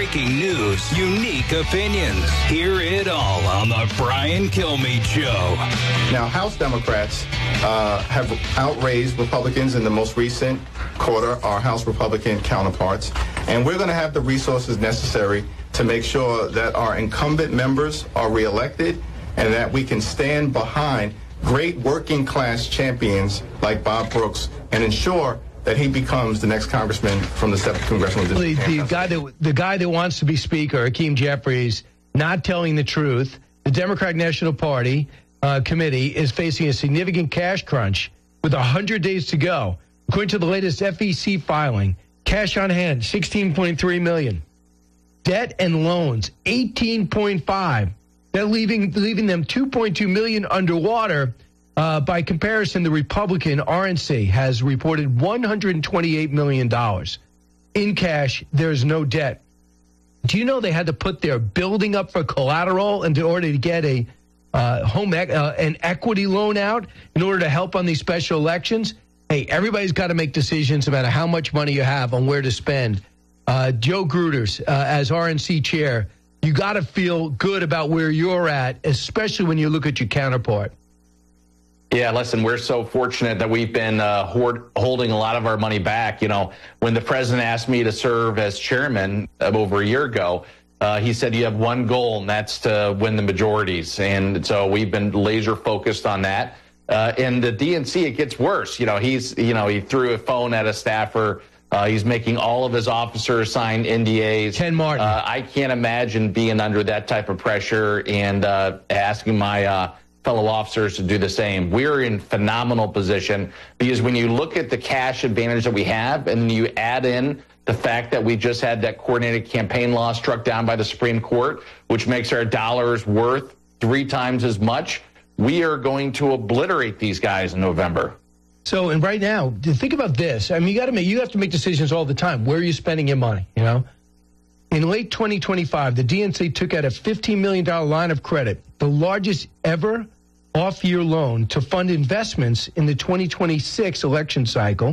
breaking news, unique opinions. Hear it all on the Brian Kilmeade Show. Now, House Democrats have outraised Republicans in the most recent quarter, our House Republican counterparts, and we're going to have the resources necessary to make sure that our incumbent members are reelected and that we can stand behind great working class champions like Bob Brooks and ensure that he becomes the next congressman from the 7th Congressional District. The guy that wants to be Speaker, Hakeem Jeffries, not telling the truth. The Democratic National Party committee is facing a significant cash crunch with 100 days to go. According to the latest FEC filing, cash on hand, $16.3 million. Debt and loans, $18.5. They're leaving them $2.2 million underwater. By comparison, the Republican RNC has reported $128 million. In cash, there's no debt. Do you know they had to put their building up for collateral in order to get an equity loan out in order to help on these special elections? Hey, everybody's got to make decisions about how much money you have on where to spend. Joe Gruters, as RNC chair, you got to feel good about where you're at, especially when you look at your counterpart. Yeah, listen, we're so fortunate that we've been holding a lot of our money back. You know, when the president asked me to serve as chairman over a year ago, he said you have one goal, and that's to win the majorities. And so we've been laser focused on that. And the DNC, it gets worse. He threw a phone at a staffer. He's making all of his officers sign NDAs. Ken Martin. I can't imagine being under that type of pressure and asking my fellow officers to do the same. We're in phenomenal position because when you look at the cash advantage that we have and you add in the fact that we just had that coordinated campaign law struck down by the Supreme Court, which makes our dollars worth 3 times as much, we are going to obliterate these guys in November. So, and right now, think about this. I mean, you have to make decisions all the time. Where are you spending your money, you know? In late 2025, the DNC took out a $15 million line of credit, the largest ever off-year loan to fund investments in the 2026 election cycle.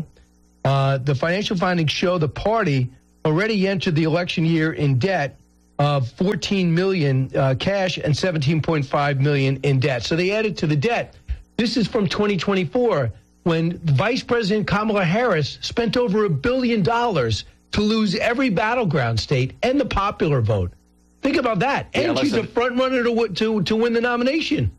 The financial findings show the party already entered the election year in debt of $14 million cash and $17.5 million in debt. So they added to the debt. This is from 2024 when Vice President Kamala Harris spent over $1 billion to lose every battleground state and the popular vote. Think about that. And she's a front runner to win the nomination.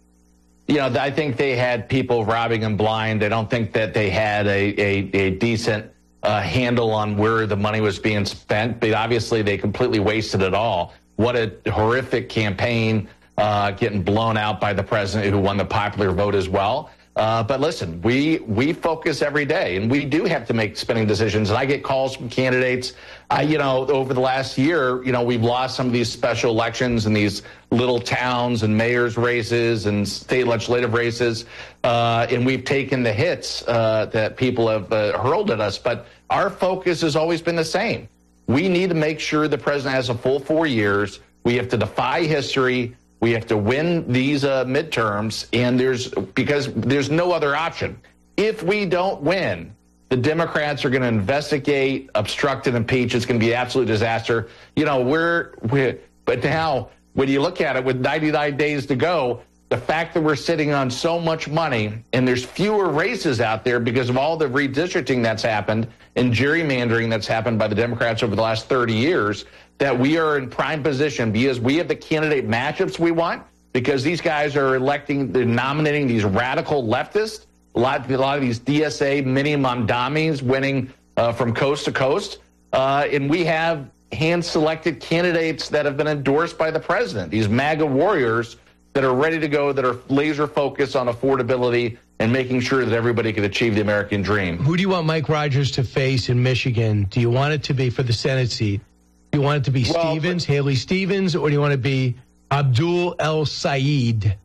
You know, I think they had people robbing them blind. I don't think that they had a decent handle on where the money was being spent. But obviously, they completely wasted it all. What a horrific campaign, getting blown out by the president who won the popular vote as well. But listen, we focus every day, and we do have to make spending decisions. And I get calls from candidates. Over the last year, we've lost some of these special elections in these little towns and mayor's races and state legislative races, and we've taken the hits that people have hurled at us. But our focus has always been the same. We need to make sure the president has a full 4 years. We have to defy history. We have to win these midterms, and because there's no other option. If we don't win, the Democrats are going to investigate, obstruct, and impeach. It's going to be an absolute disaster. But now, when you look at it, with 99 days to go, the fact that we're sitting on so much money and there's fewer races out there because of all the redistricting that's happened and gerrymandering that's happened by the Democrats over the last 30 years, that we are in prime position because we have the candidate matchups we want, because these guys are they're nominating these radical leftists, a lot of these DSA mini Mamdamis winning from coast to coast, and we have hand-selected candidates that have been endorsed by the president, these MAGA warriors that are ready to go, that are laser-focused on affordability and making sure that everybody can achieve the American dream. Who do you want Mike Rogers to face in Michigan? Do you want it to be for the Senate seat? Do you want it to be Haley Stevens, or do you want it to be Abdul El Sayed?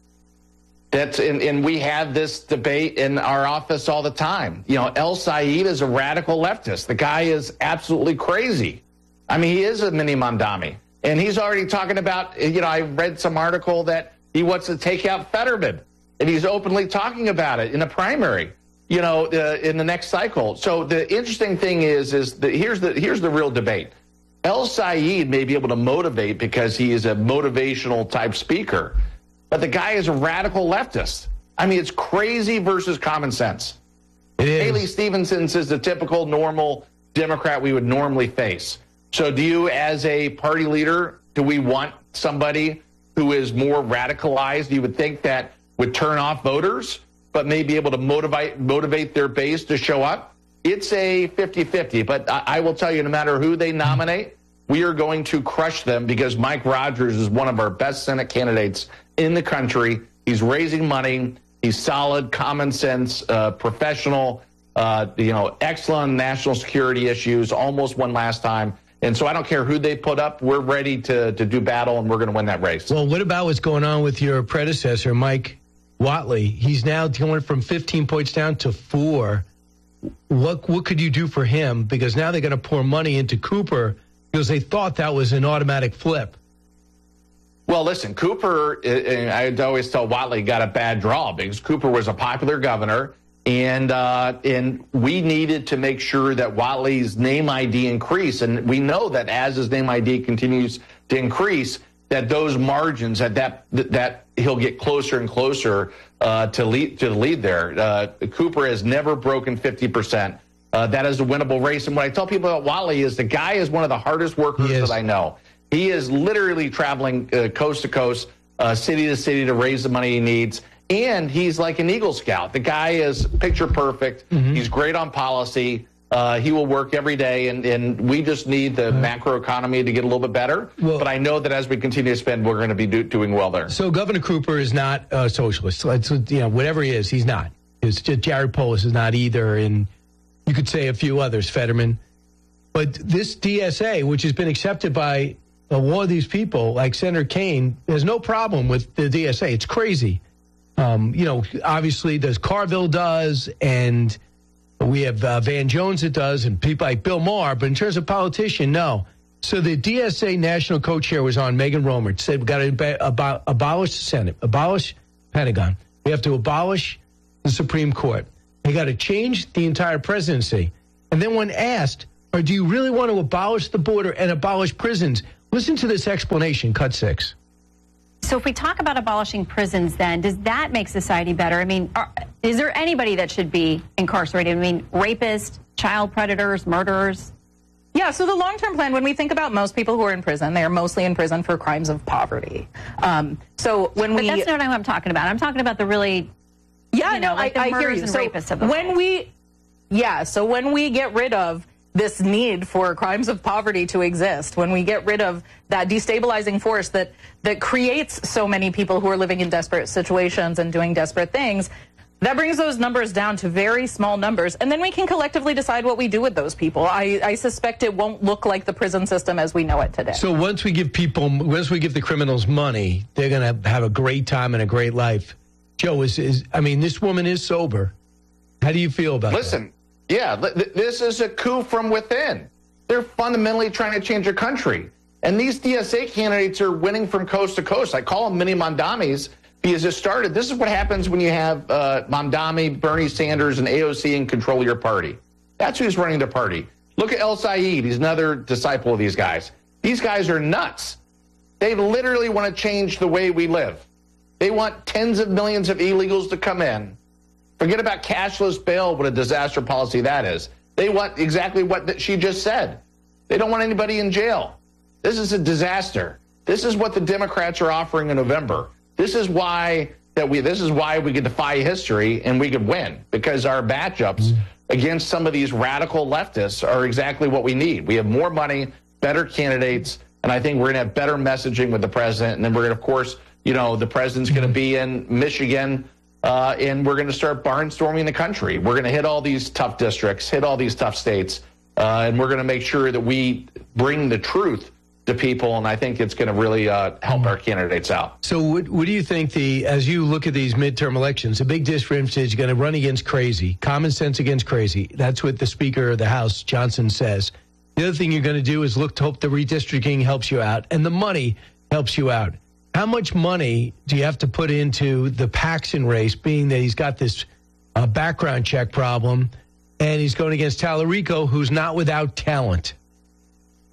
And we have this debate in our office all the time. El Sayed is a radical leftist. The guy is absolutely crazy. I mean, he is a mini Mamdani. And he's already talking about, I read some article that he wants to take out Fetterman. And he's openly talking about it in a primary, in the next cycle. So the interesting thing is here's the real debate. El Sayed may be able to motivate because he is a motivational type speaker, but the guy is a radical leftist. I mean, it's crazy versus common sense. It is. Haley Stevenson is the typical normal Democrat we would normally face. So do you, as a party leader, do we want somebody who is more radicalized? You would think that would turn off voters, but may be able to motivate their base to show up. It's a 50-50, but I will tell you, no matter who they nominate, we are going to crush them because Mike Rogers is one of our best Senate candidates in the country. He's raising money. He's solid, common sense, professional, excellent on national security issues, almost won last time. And so I don't care who they put up. We're ready to do battle, and we're going to win that race. Well, what about what's going on with your predecessor, Mike Whatley? He's now going from 15 points down to 4. What could you do for him? Because now they're going to pour money into Cooper because they thought that was an automatic flip. Well, listen, Cooper, I always tell Whatley, got a bad draw because Cooper was a popular governor, and we needed to make sure that Whatley's name ID increased. And we know that as his name ID continues to increase, that those margins, that he'll get closer and closer to the lead there. Cooper has never broken 50%. That is a winnable race. And what I tell people about Whatley is the guy is one of the hardest workers that I know. He is literally traveling coast to coast, city to city to raise the money he needs. And he's like an Eagle Scout. The guy is picture perfect. Mm-hmm. He's great on policy. He will work every day, and we just need the macroeconomy to get a little bit better. Well, but I know that as we continue to spend, we're going to be doing well there. So Governor Cooper is not a socialist. It's, whatever he is, he's not. It's just Jared Polis is not either, and you could say a few others, Fetterman. But this DSA, which has been accepted by a lot of these people, like Senator Kaine, there's no problem with the DSA. It's crazy. Obviously, there's Carville does, and we have Van Jones that does, and people like Bill Maher. But in terms of politician, no. So the DSA national co-chair was on, Megan Romer. It said we've got to abolish the Senate, abolish Pentagon. We have to abolish the Supreme Court. They got to change the entire presidency. And then when asked, or do you really want to abolish the border and abolish prisons? Listen to this explanation, cut 6. So if we talk about abolishing prisons, then, does that make society better? I mean, is there anybody that should be incarcerated? I mean, rapists, child predators, murderers? Yeah, so the long-term plan, when we think about most people who are in prison, they are mostly in prison for crimes of poverty. But that's not what I'm talking about. I'm talking about the really, I hear you. So rapists of the when we get rid of this need for crimes of poverty to exist, when we get rid of that destabilizing force that creates so many people who are living in desperate situations and doing desperate things, that brings those numbers down to very small numbers, and then we can collectively decide what we do with those people. I suspect it won't look like the prison system as we know it today. So once we give the criminals money, they're going to have a great time and a great life. Joe, this woman is sober. How do you feel about that? Listen, yeah, this is a coup from within. They're fundamentally trying to change their country. And these DSA candidates are winning from coast to coast. I call them mini Mondamis because it started. This is what happens when you have Mondami, Bernie Sanders, and AOC in control of your party. That's who's running their party. Look at El Sayed. He's another disciple of these guys. These guys are nuts. They literally want to change the way we live. They want tens of millions of illegals to come in. Forget about cashless bail, what a disaster policy that is. They want exactly what she just said. They don't want anybody in jail. This is a disaster. This is what the Democrats are offering in November. This is why we could defy history and we could win, because our matchups against some of these radical leftists are exactly what we need. We have more money, better candidates, and I think we're going to have better messaging with the president. And then we're going to, of course, the president's going to be in Michigan, and we're going to start barnstorming the country. We're going to hit all these tough districts, hit all these tough states, and we're going to make sure that we bring the truth to people, and I think it's going to really help our candidates out. So what do you think, as you look at these midterm elections, the big difference is you're going to run against crazy, common sense against crazy. That's what the Speaker of the House, Johnson, says. The other thing you're going to do is look to hope the redistricting helps you out, and the money helps you out. How much money do you have to put into the Paxton race, being that he's got this background check problem, and he's going against Tallarico, who's not without talent?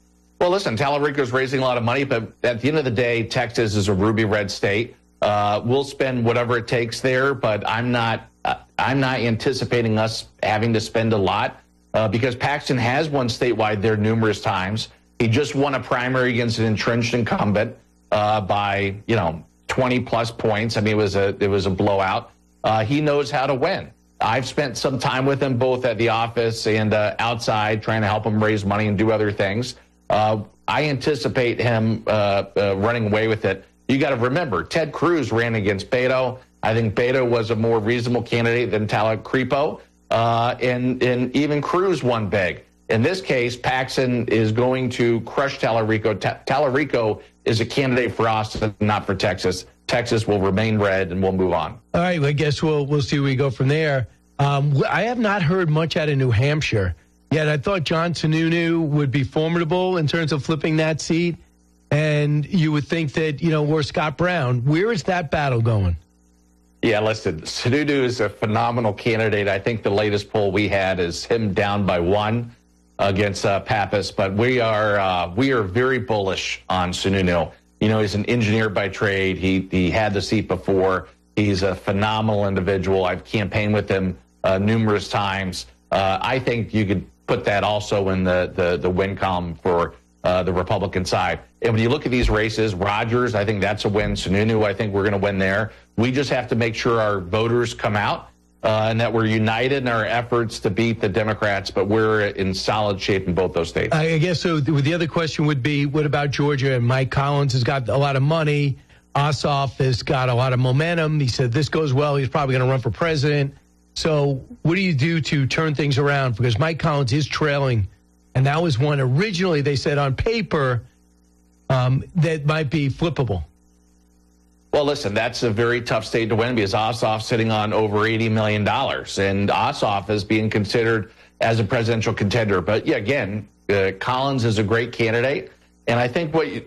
Well, listen, Tallarico's raising a lot of money, but at the end of the day, Texas is a ruby red state. We'll spend whatever it takes there, but I'm not anticipating us having to spend a lot because Paxton has won statewide there numerous times. He just won a primary against an entrenched incumbent by 20 plus points. I mean, it was a blowout. He knows how to win. I've spent some time with him both at the office and outside trying to help him raise money and do other things. I anticipate him running away with it. You got to remember, Ted Cruz ran against Beto. I think Beto was a more reasonable candidate than Tallarico, and even Cruz won big. In this case, Paxton is going to crush Tallarico. Tallarico is a candidate for Austin, not for Texas. Texas will remain red, and we'll move on. All right, well, I guess we'll see where we go from there. I have not heard much out of New Hampshire, yet I thought John Sununu would be formidable in terms of flipping that seat, and you would think that, or Scott Brown. Where is that battle going? Yeah, listen, Sununu is a phenomenal candidate. I think the latest poll we had is him down by 1 against Pappas, but we are very bullish on Sununu. He's an engineer by trade. He had the seat before. He's a phenomenal individual. I've campaigned with him numerous times. I think you could put that also in the win column for the Republican side. And when you look at these races, Rogers, I think that's a win. Sununu, I think we're going to win there. We just have to make sure our voters come out and that we're united in our efforts to beat the Democrats, but we're in solid shape in both those states. I guess so. The other question would be, what about Georgia? And Mike Collins has got a lot of money. Ossoff has got a lot of momentum. He said this goes well, he's probably going to run for president. So what do you do to turn things around? Because Mike Collins is trailing, and that was one originally they said on paper that might be flippable. Well, listen, that's a very tough state to win because Ossoff's sitting on over $80 million, and Ossoff is being considered as a presidential contender. But, yeah, again, Collins is a great candidate. And I think what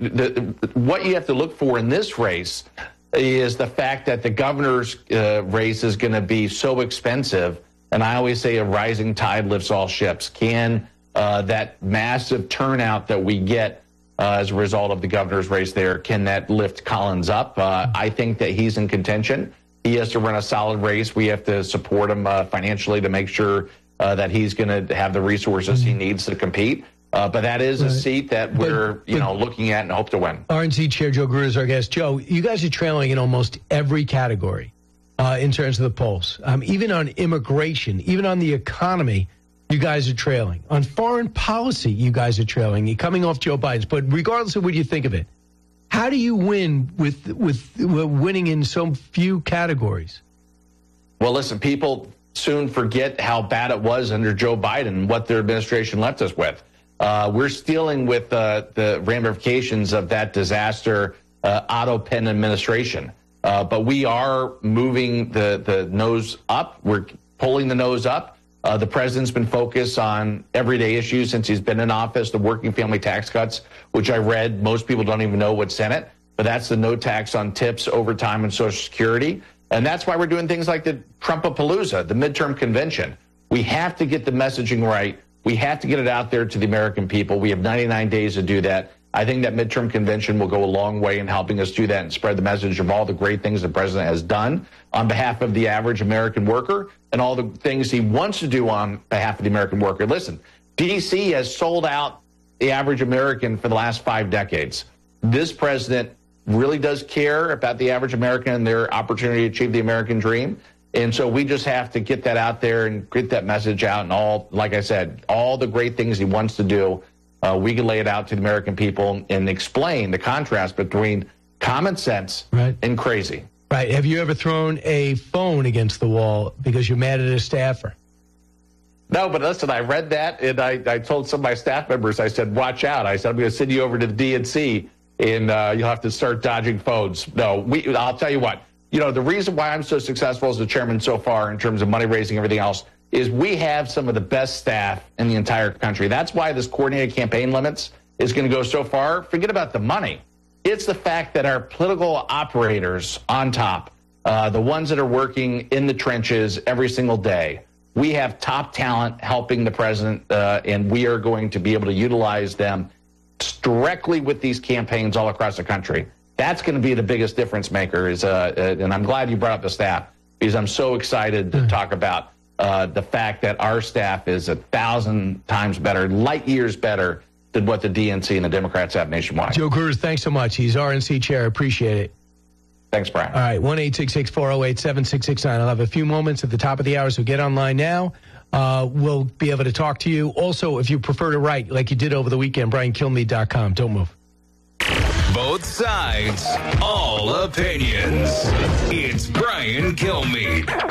you have to look for in this race is the fact that the governor's race is going to be so expensive. And I always say a rising tide lifts all ships. Can that massive turnout that we get as a result of the governor's race there, can that lift Collins up? I think that he's in contention. He has to run a solid race. We have to support him financially to make sure that he's going to have the resources he needs to compete. But that is a seat that we're looking at and hope to win. RNC Chair Joe Gruder is our guest. Joe, you guys are trailing in almost every category in terms of the polls. Even on immigration, even on the economy, you guys are trailing. On foreign policy, you guys are trailing. You're coming off Joe Biden's. But regardless of what you think of it, how do you win with winning in so few categories? Well, listen, people soon forget how bad it was under Joe Biden, what their administration left us with. We're dealing with the ramifications of that disaster Otto Penn administration. But we are moving the nose up. We're pulling the nose up. The president's been focused on everyday issues since he's been in office, the working family tax cuts, which I read. Most people don't even know what's in it. But that's the no tax on tips, overtime, and Social Security. And that's why we're doing things like the Trumpapalooza, the midterm convention. We have to get the messaging right. We have to get it out there to the American people. We have 99 days to do that. I think that midterm convention will go a long way in helping us do that and spread the message of all the great things the president has done on behalf of the average American worker and all the things he wants to do on behalf of the American worker. Listen, D.C. has sold out the average American for the last 5 decades. This president really does care about the average American and their opportunity to achieve the American dream. And so we just have to get that out there and get that message out and all, like I said, all the great things he wants to do. We can lay it out to the American people and explain the contrast between common sense and crazy. Right. Have you ever thrown a phone against the wall because you're mad at a staffer? No, but listen, I read that, and I told some of my staff members, I said, watch out. I said, I'm going to send you over to the DNC, and you'll have to start dodging phones. No, I'll tell you what. The reason why I'm so successful as the chairman so far in terms of money raising and everything else is we have some of the best staff in the entire country. That's why this coordinated campaign limits is going to go so far. Forget about the money. It's the fact that our political operators on top, the ones that are working in the trenches every single day, we have top talent helping the president, and we are going to be able to utilize them directly with these campaigns all across the country. That's going to be the biggest difference maker. And I'm glad you brought up the staff, because I'm so excited to talk about the fact that our staff is 1,000 times better, light years better than what the DNC and the Democrats have nationwide. Joe Cruz, thanks so much. He's RNC chair. Appreciate it. Thanks, Brian. All right, 1-866-408-7669. I'll have a few moments at the top of the hour, so get online now. We'll be able to talk to you. Also, if you prefer to write, like you did over the weekend, BrianKilmeade.com. Don't move. Both sides, all opinions. It's Brian Kilmeade.